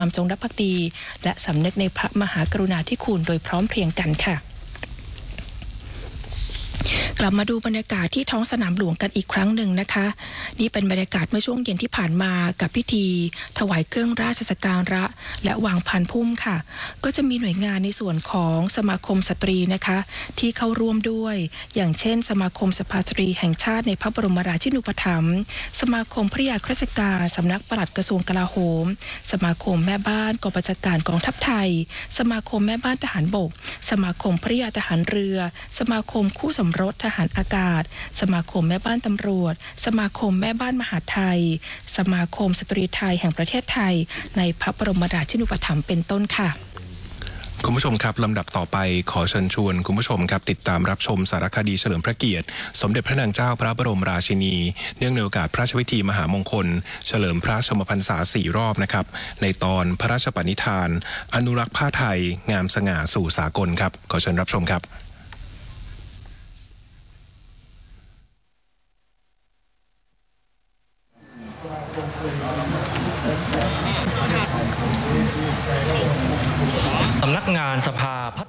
ความจงรักภักดีและสำนึกในพระมหากรุณาธิคุณโดยพร้อมเพรียงกันค่ะกลับมาดูบรรยากาศที่ท้องสนามหลวงกันอีกครั้งหนึ่งนะคะนี่เป็นบรรยากาศเมื่อช่วงเย็นที่ผ่านมากับพิธีถวายเครื่องราชสักการะและวางพานพุ่มค่ะก็จะมีหน่วยงานในส่วนของสมาคมสตรีนะคะที่เข้าร่วมด้วยอย่างเช่นสมาคมสภาสตรีแห่งชาติในพระบรมราชินูปถัมภ์สมาคมพระยาข้าราชการสำนักปลัดกระทรวงกลาโหมสมาคมแม่บ้านกองบัญชาการกองทัพไทยสมาคมแม่บ้านทหารบกสมาคมพระยาทหารเรือสมาคมคู่สมรสทหารอากาศสมาคมแม่บ้านตำรวจสมาคมแม่บ้านมหาดไทยสมาคมสตรีไทยแห่งประเทศไทยในพระบรมราชินูปถัมภ์เป็นต้นค่ะคุณผู้ชมครับลำดับต่อไปขอเชิญชวนคุณผู้ชมครับติดตามรับชมสารคดีเฉลิมพระเกียรติสมเด็จพระนางเจ้าพระบรมราชินีเนื่องในโอกาสพระราชพิธีมหามงคลเฉลิมพระชนมพรรษา4 รอบนะครับในตอนพระราชปณิธานอนุรักษ์ผ้าไทยงามสง่าสู่สากลครับขอเชิญรับชมครับสำนักงานสภาพัฒ